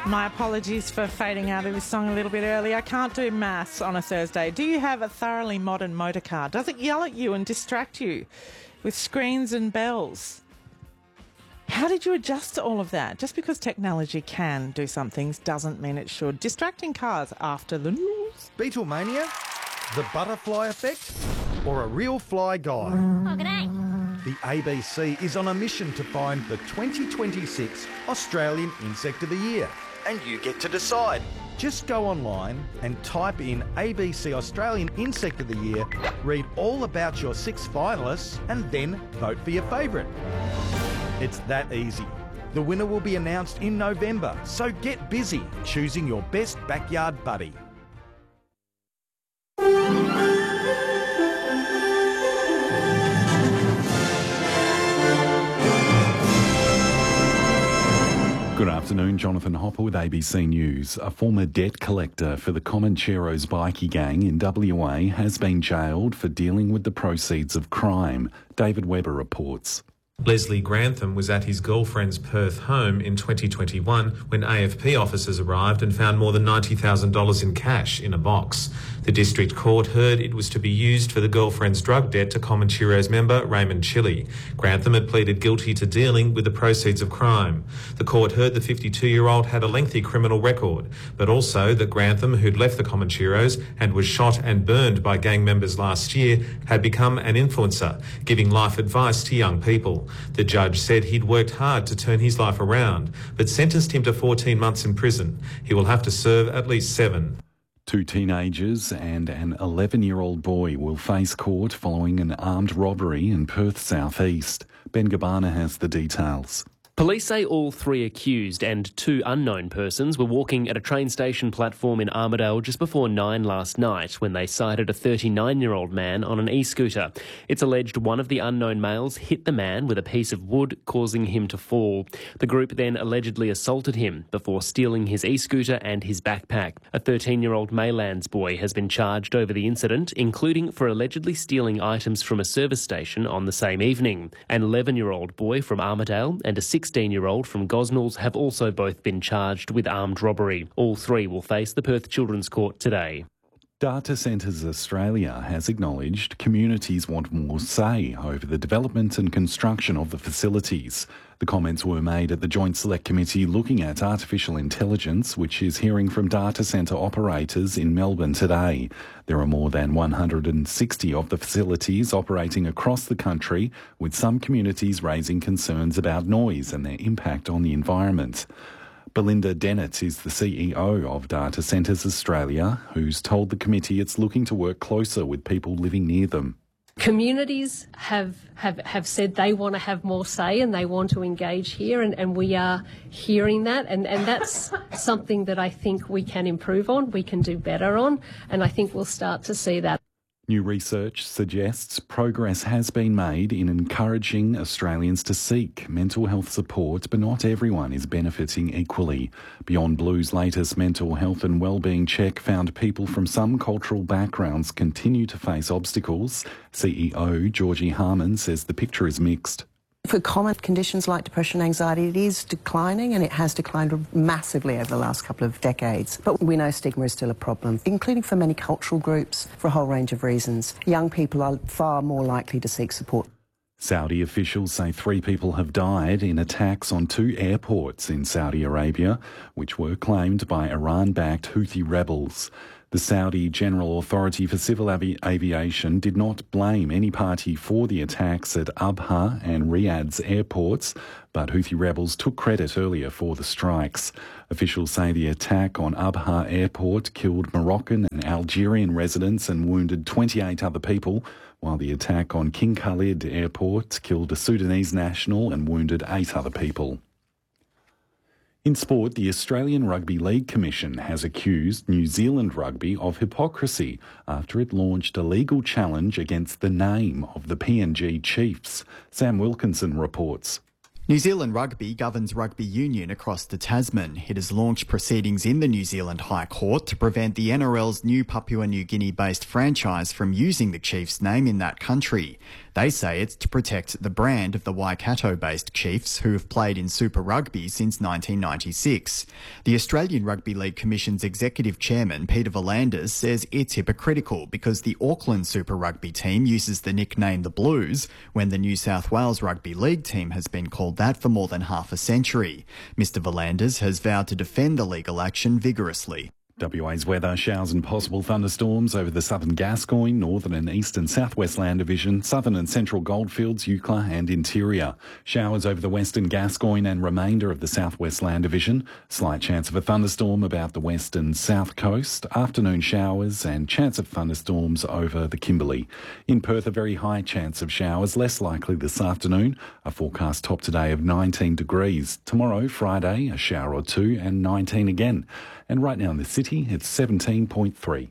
My apologies for fading out of this song a little bit early. I can't do maths on a Thursday. Do you have a thoroughly modern motor car? Does it yell at you and distract you with screens and bells? How did you adjust to all of that? Just because technology can do some things doesn't mean it should. Distracting cars after the news. Beatlemania? The butterfly effect? Or a real fly guy? Oh, g'day. The ABC is on a mission to find the 2026 Australian Insect of the Year. And you get to decide. Just go online and type in ABC Australian Insect of the Year, read all about your 6 finalists, and then vote for your favourite. It's that easy. The winner will be announced in November, so get busy choosing your best backyard buddy. Good afternoon, Jonathan Hopper with ABC News. A former debt collector for the Comancheros bikie gang in WA has been jailed for dealing with the proceeds of crime. David Webber reports. Leslie Grantham was at his girlfriend's Perth home in 2021 when AFP officers arrived and found more than $90,000 in cash in a box. The district court heard it was to be used for the girlfriend's drug debt to Comancheros member Raymond Chili. Grantham had pleaded guilty to dealing with the proceeds of crime. The court heard the 52-year-old had a lengthy criminal record, but also that Grantham, who'd left the Comancheros and was shot and burned by gang members last year, had become an influencer, giving life advice to young people. The judge said he'd worked hard to turn his life around, but sentenced him to 14 months in prison. He will have to serve at least 7. 2 teenagers and an 11-year-old boy will face court following an armed robbery in Perth southeast. Ben Gabbana has the details. Police say all 3 accused and 2 unknown persons were walking at a train station platform in Armidale just before 9 last night when they sighted a 39-year-old man on an e-scooter. It's alleged one of the unknown males hit the man with a piece of wood, causing him to fall. The group then allegedly assaulted him before stealing his e-scooter and his backpack. A 13-year-old Maylands boy has been charged over the incident, including for allegedly stealing items from a service station on the same evening. An 11-year-old boy from Armidale and a 16-year-old from Gosnells have also both been charged with armed robbery. All 3 will face the Perth Children's Court today. Data Centres Australia has acknowledged communities want more say over the development and construction of the facilities. The comments were made at the Joint Select Committee looking at artificial intelligence, which is hearing from data centre operators in Melbourne today. There are more than 160 of the facilities operating across the country, with some communities raising concerns about noise and their impact on the environment. Belinda Dennett is the CEO of Data Centres Australia, who's told the committee it's looking to work closer with people living near them. Communities have said they want to have more say and they want to engage here, and we are hearing that, and that's something that I think we can improve on, we can do better on, and I think we'll start to see that. New research suggests progress has been made in encouraging Australians to seek mental health support, but not everyone is benefiting equally. Beyond Blue's latest mental health and wellbeing check found people from some cultural backgrounds continue to face obstacles. CEO Georgie Harman says the picture is mixed. For common conditions like depression and anxiety, it is declining, and it has declined massively over the last couple of decades. But we know stigma is still a problem, including for many cultural groups, for a whole range of reasons. Young people are far more likely to seek support. Saudi officials say 3 people have died in attacks on 2 airports in Saudi Arabia, which were claimed by Iran-backed Houthi rebels. The Saudi General Authority for Civil Aviation did not blame any party for the attacks at Abha and Riyadh's airports, but Houthi rebels took credit earlier for the strikes. Officials say the attack on Abha Airport killed Moroccan and Algerian residents and wounded 28 other people, while the attack on King Khalid Airport killed a Sudanese national and wounded 8 other people. In sport, the Australian Rugby League Commission has accused New Zealand Rugby of hypocrisy after it launched a legal challenge against the name of the PNG Chiefs. Sam Wilkinson reports. New Zealand Rugby governs rugby union across to Tasman. It has launched proceedings in the New Zealand High Court to prevent the NRL's new Papua New Guinea-based franchise from using the Chiefs' name in that country. They say it's to protect the brand of the Waikato-based Chiefs, who have played in Super Rugby since 1996. The Australian Rugby League Commission's executive chairman, Peter V'landys, says it's hypocritical because the Auckland Super Rugby team uses the nickname the Blues when the New South Wales Rugby League team has been called that for more than half a century. Mr V'landys has vowed to defend the legal action vigorously. WA's weather, showers and possible thunderstorms over the southern Gascoyne, northern and eastern southwest land division, southern and central goldfields, Eucla and interior. Showers over the western Gascoyne and remainder of the southwest land division. Slight chance of a thunderstorm about the west and south coast. Afternoon showers and chance of thunderstorms over the Kimberley. In Perth, a very high chance of showers, less likely this afternoon. A forecast top today of 19 degrees. Tomorrow, Friday, a shower or two and 19 again. And right now in the city, it's 17.3.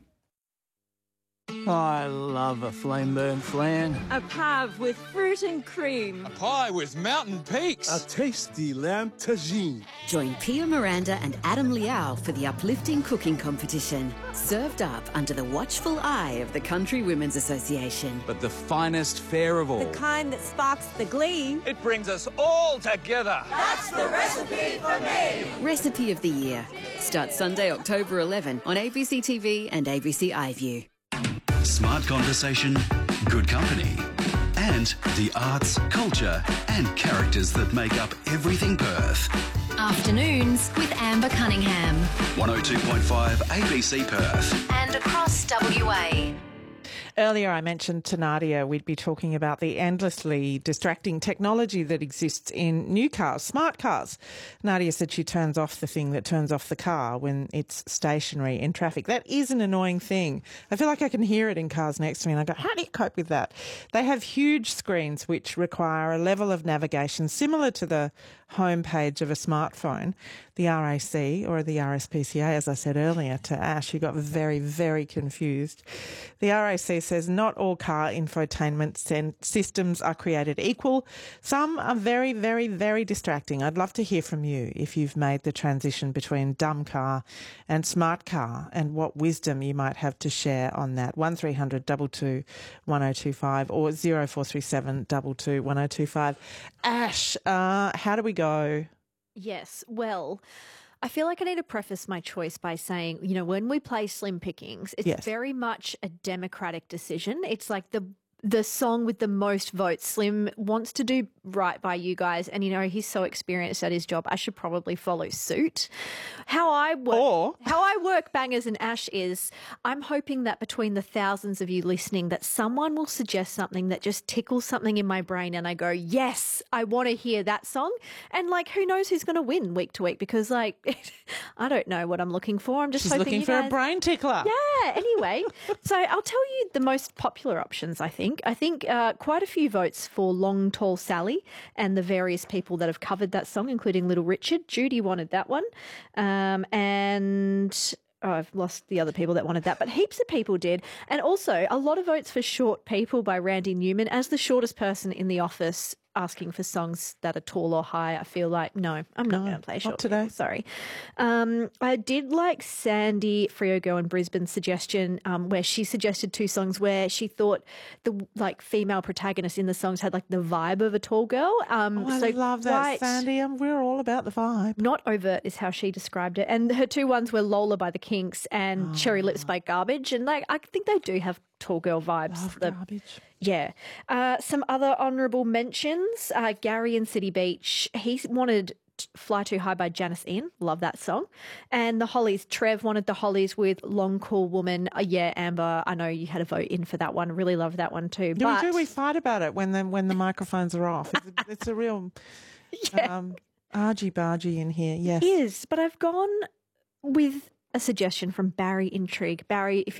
I love a flame burnt flan. A pave with fruit and cream. A pie with mountain peaks. A tasty lamb tagine. Join Pia Miranda and Adam Liao for the uplifting cooking competition. Served up under the watchful eye of the Country Women's Association. But the finest fare of all. The kind that sparks the glee. It brings us all together. That's the recipe for me. Recipe of the Year. Starts Sunday, October 11 on ABC TV and ABC iView. Smart conversation, good company, and the arts, culture and characters that make up everything Perth. Afternoons with Amber Cunningham. 102.5 ABC Perth. And across WA. Earlier I mentioned to Nadia we'd be talking about the endlessly distracting technology that exists in new cars, smart cars. Nadia said she turns off the thing that turns off the car when it's stationary in traffic. That is an annoying thing. I feel like I can hear it in cars next to me and I go, how do you cope with that? They have huge screens which require a level of navigation similar to the home page of a smartphone. The RAC, or the RSPCA, as I said earlier to Ash, who got very, very confused. The RAC says not all car infotainment systems are created equal. Some are very, very, very distracting. I'd love to hear from you if you've made the transition between dumb car and smart car and what wisdom you might have to share on that. 1300 22 1025 or 0437 22 1025. Ash, how do we go? Yes, well, I feel like I need to preface my choice by saying, you know, when we play Slim Pickings, it's very much a democratic decision. It's like the song with the most votes. Slim wants to do right by you guys, and, you know, he's so experienced at his job. I should probably follow suit. How I work Bangers and Ash is I'm hoping that between the thousands of you listening that someone will suggest something that just tickles something in my brain and I go, yes, I want to hear that song. And, like, who knows who's going to win week to week because, like, I don't know what I'm looking for. I'm just hoping looking for a brain tickler. Yeah, anyway. So I'll tell you the most popular options, I think. I think quite a few votes for Long Tall Sally and the various people that have covered that song, including Little Richard. Judy wanted that one. I've lost the other people that wanted that, but heaps of people did. And also a lot of votes for Short People by Randy Newman. As the shortest person in the office asking for songs that are tall or high, I feel like, no, I'm not going to play Short today. People, sorry. I did like Sandy Friogo in Brisbane's suggestion where she suggested two songs where she thought the female protagonists in the songs had like the vibe of a tall girl. I love that, Sandy. We're all about the vibe. Not overt is how she described it. And her two ones were Lola by the Kinks and Cherry Lips by Garbage. And I think they do have tall girl vibes. Love Garbage. Yeah. Some other honourable mentions. Gary in City Beach, he wanted Fly Too High by Janice Ian. Love that song. And the Hollies, Trev wanted the Hollies with Long Cool Woman. Yeah, Amber, I know you had a vote in for that one. Really love that one too. Yeah, we do. We fight about it when the microphones are off. It's a real argy-bargy in here. Yes. It is, but I've gone with a suggestion from Barry Intrigue. Barry, if